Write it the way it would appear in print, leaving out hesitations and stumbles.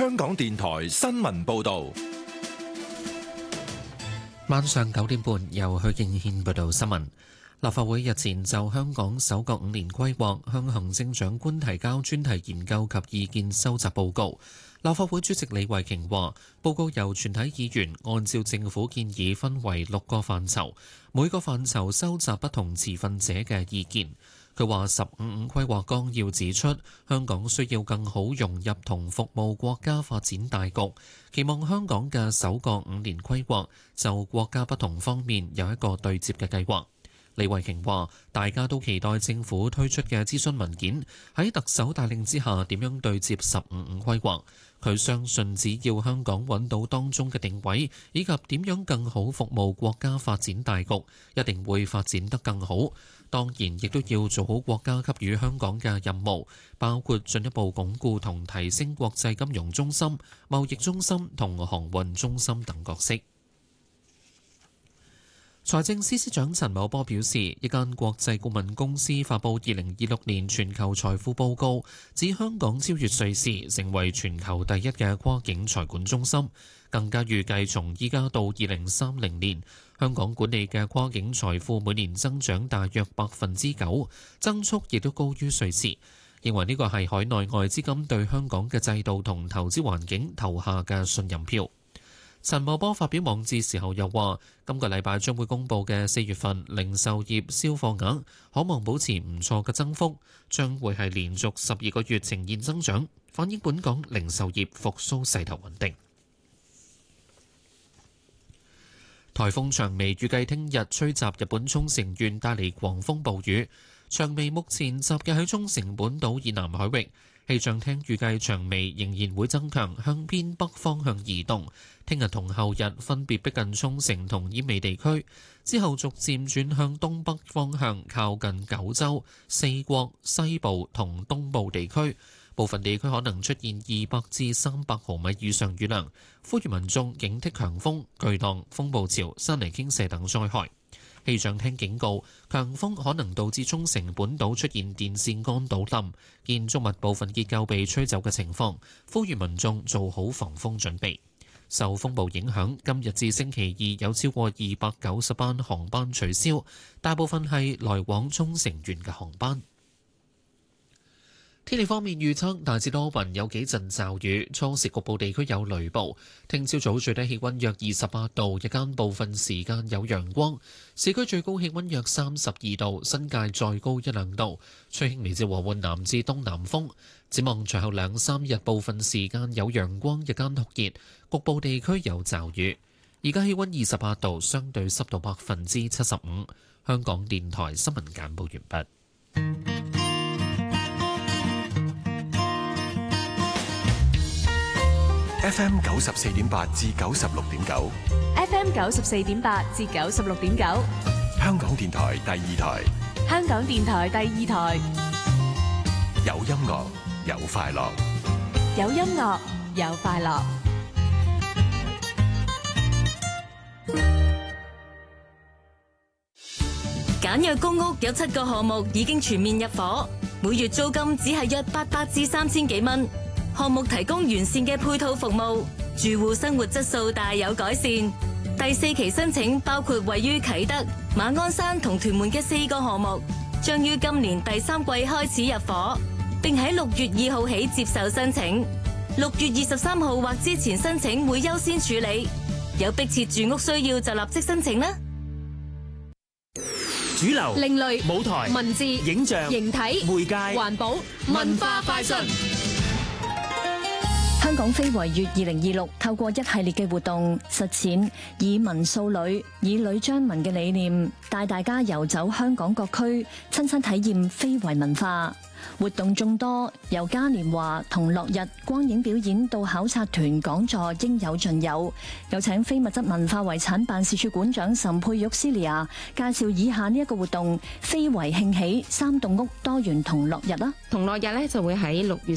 香港電台新聞報道。 晚上9點半，由許敬軒報道新聞。立法會日前就香港首個5年規劃向行政長官提交專題研究及意見收集報告。立法會主席李慧瓊話，報告由全體議員按照政府建議分為6個範疇，每個範疇收集不同持份者嘅意見。佢話15規劃綱要指出，香港需要更好融入同服務國家發展大局，期望香港嘅首個5年規劃就國家不同方面有一個對接嘅計劃。李慧瓊話：大家都期待政府推出嘅諮詢文件喺特首帶領之下點樣對接15規劃。佢相信只要香港揾到當中嘅定位，以及點樣更好服務國家發展大局，一定會發展得更好。當然，亦都要做好國家給予香港嘅任務，包括進一步鞏固同提升國際金融中心、貿易中心同航運中心等角色。財政司司長陳茂波表示，一間國際顧問公司發布2026年全球財富報告，指香港超越瑞士，成為全球第一嘅跨境財管中心。更加預計從依家到2030年，香港管理嘅跨境財富每年增長大約9%，增速亦都高於瑞士。認為呢個係海內外資金對香港嘅制度同投資環境投下嘅信任票。陳茂波發表網誌時候又話，今個禮拜將會公佈嘅4月份零售業銷貨額可望保持唔錯嘅增幅，將會係連續12個月呈現增長，反映本港零售業復甦勢頭穩定。颱風長眉預計聽日吹襲日本沖繩縣，帶嚟狂風暴雨。長眉目前集結喺沖繩本島以南海域。氣象廳預計長眉仍然會增強，向偏北方向移動。聽日同後日分別逼近沖繩同奄美地區，之後逐漸轉向東北方向，靠近九州、四國、西部同東部地區。部分地區可能出現200至300毫米以上雨量，呼籲民眾警惕強風、巨浪、風暴潮、山泥傾瀉等災害。氣象廳警告，強風可能導致沖繩本島出現電線桿倒冧、建築物部分結構被吹走嘅情況，呼籲民眾做好防風準備。受風暴影響，今日至星期二有超過290班航班取消，大部分係來往沖繩縣嘅航班。天氣方面預測大致多雲，有幾陣驟雨，初時局部地區有雷暴。聽朝早最低氣溫約28度，日間部分時間有陽光。市區最高氣溫約32度，新界再高1-2度。吹輕微至和緩南至東南風。展望隨後2-3日部分時間有陽光，日間酷熱，局部地區有驟雨。而家氣溫28度，相對濕度75%。香港電台新聞簡報完畢。 FM 94.8至96.9 ，FM 94.8至96.9， 香港電台第2台， 香港電台第2台， 有音樂有快樂， 有音樂有快樂。 簡約公屋有7個項目已經全面入伙，每月租金只係約800至3000幾蚊。項目提供完善嘅配套服務，住戶生活質素大有改善。第4期申請包括位於啟德、馬鞍山同屯門嘅4個項目，將於今年第3季開始入伙，並喺6月2號起接受申請。6月23號或之前申請會優先處理，有迫切住屋需要就立即申請啦。 主流、 另類、 舞台、 文字、 影像、 形體、 媒介、 環保、文化快訊。 香港非遺月2026透過一系列嘅活動實踐以文塑女、以女將文嘅理念，帶大家遊走香港各區，親身體驗非遺文化。活動眾多，由嘉年華同落日光影表演到考察團講座，應有盡有。有請非物質文化遺產辦事處館長岑佩玉 Celia 介紹以下呢一個活動：非遺興起、3棟屋、多元同落日啦。 同落日咧就會喺6月